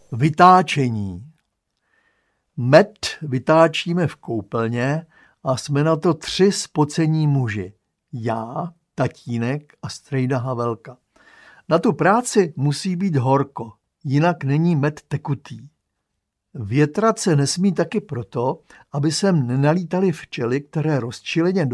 Vytáčení. Med vytáčíme v koupelně a jsme na to 3 spocení muži. Já, tatínek a strejda Havelka. Na tu práci musí být horko, jinak není med tekutý. Větrat se nesmí taky proto, aby sem nenalítaly včely, které rozčileně